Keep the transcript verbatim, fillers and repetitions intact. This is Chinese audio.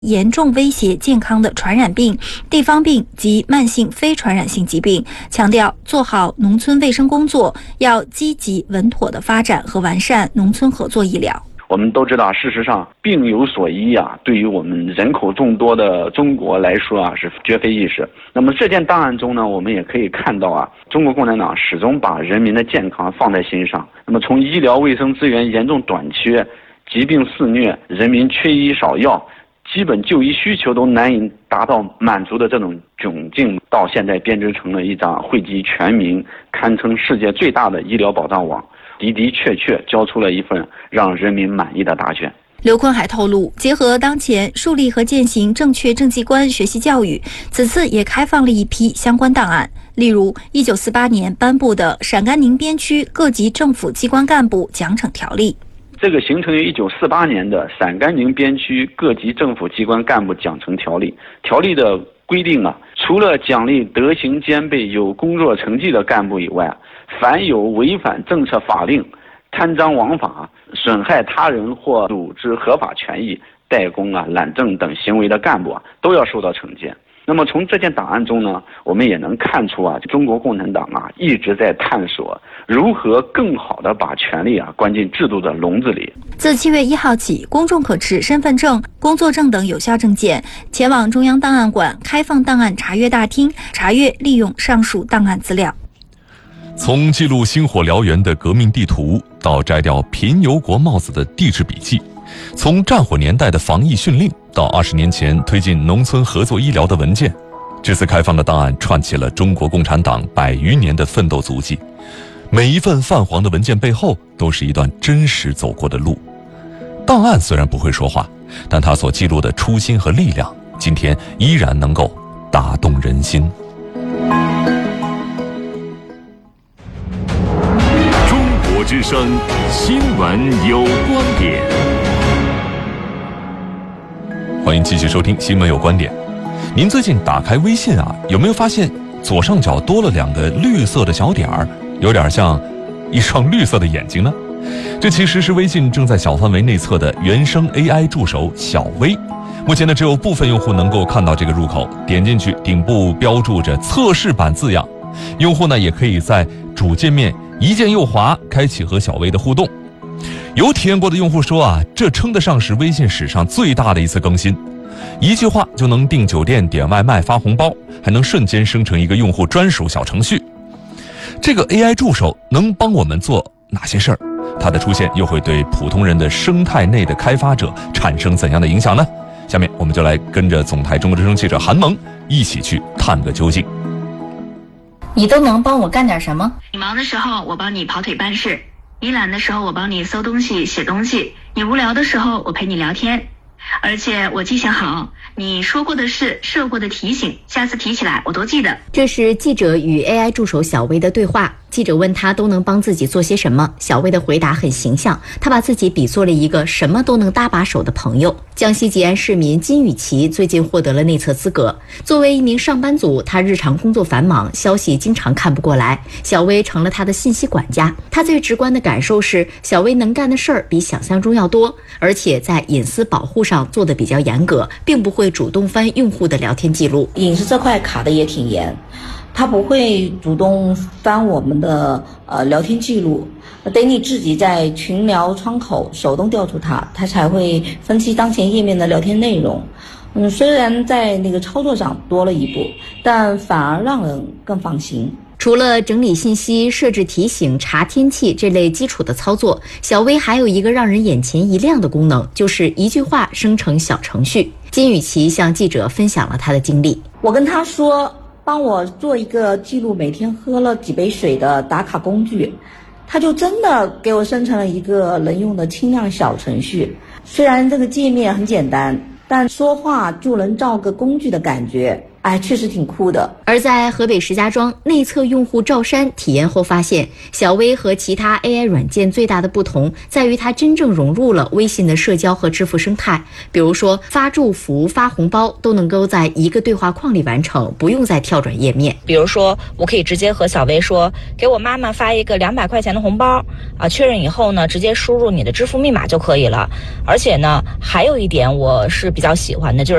严重威胁健康的传染病、地方病及慢性非传染性疾病，强调做好农村卫生工作，要积极稳妥地发展和完善农村合作医疗。 我们都知道，事实上病有所医啊，对于我们人口众多的中国来说啊，是绝非易事。那么这件档案中呢，我们也可以看到啊，中国共产党始终把人民的健康放在心上。那么从医疗卫生资源严重短缺、疾病肆虐、人民缺医少药，基本就医需求都难以达到满足的这种窘境，到现在编织成了一张惠及全民、堪称世界最大的医疗保障网，的的确确交出了一份让人民满意的答卷。 刘坤还透露，结合当前树立和践行正确政绩观学习教育，此次也开放了一批相关档案，例如一九四八年颁布的《陕甘宁边区各级政府机关干部奖惩条例》。 这个形成于一九四八年的《陕甘宁边区各级政府机关干部奖惩条例》，条例的规定啊，除了奖励德行兼备、有工作成绩的干部以外，凡有违反政策法令、贪赃枉法、损害他人或组织合法权益、怠工啊、懒政等行为的干部啊，都要受到惩戒。那么从这件档案中呢，我们也能看出啊，中国共产党啊一直在探索如何更好地把权力啊关进制度的笼子里。 自七月一号起，公众可持身份证、工作证等有效证件前往中央档案馆开放档案查阅大厅，查阅利用上述档案资料。 从记录星火燎原的革命地图，到摘掉贫油国帽子的地质笔记，从战火年代的防疫训令，到二十年前推进农村合作医疗的文件，这次开放的档案串起了中国共产党百余年的奋斗足迹。每一份泛黄的文件背后，都是一段真实走过的路。档案虽然不会说话，但它所记录的初心和力量，今天依然能够打动人心。 中国之声新闻有观点， 欢迎继续收听新闻有观点。您最近打开微信啊，有没有发现左上角多了两个绿色的小点儿，有点像一双绿色的眼睛呢？这其实是微信正在小范围内测的原生 A I 助手小微。目前呢，只有部分用户能够看到这个入口，点进去顶部标注着测试版字样，用户呢也可以在主界面一键右滑开启和小微的互动。有体验过的用户说啊，这称得上是微信史上最大的一次更新，一句话就能订酒店、点外卖、发红包，还能瞬间生成一个用户专属小程序。这个 A I 助手能帮我们做哪些事儿？它的出现又会对普通人的生态内的开发者产生怎样的影响呢？下面我们就来跟着总台中国之声记者韩萌一起去探个究竟。 你都能帮我干点什么？ 你忙的时候我帮你跑腿办事，你懒的时候我帮你搜东西写东西，你无聊的时候我陪你聊天。而且我记性好，你说过的事、设过的提醒，下次提起来我都记得。 这是记者与 A I 助手小微的对话。记者问他都能帮自己做些什么，小微的回答很形象，他把自己比作了一个什么都能搭把手的朋友。江西吉安市民金雨琪最近获得了内测资格。作为一名上班族，他日常工作繁忙，消息经常看不过来，小微成了他的信息管家。他最直观的感受是，小微能干的事儿比想象中要多，而且在隐私保护上做得比较严格，并不会主动翻用户的聊天记录。 隐私这块卡的也挺严，他不会主动翻我们的呃聊天记录，得你自己在群聊窗口手动调出它，它才会分析当前页面的聊天内容。嗯，虽然在那个操作上多了一步，但反而让人更放心。 除了整理信息、设置提醒、查天气这类基础的操作，小微还有一个让人眼前一亮的功能，就是一句话生成小程序。金雨琪向记者分享了他的经历。 我跟他说，帮我做一个记录每天喝了几杯水的打卡工具，他就真的给我生成了一个能用的轻量小程序。虽然这个界面很简单，但说话就能造个工具的感觉哎，确实挺酷的。 而在河北石家庄，内测用户赵山体验后发现，小微和其他 A I 软件最大的不同在于它真正融入了微信的社交和支付生态。比如说发祝福、发红包都能够在一个对话框里完成，不用再跳转页面。 比如说我可以直接和小微说，给我妈妈发一个两百块钱的红包啊，确认以后呢，直接输入你的支付密码就可以了。而且呢，还有一点我是比较喜欢的，就是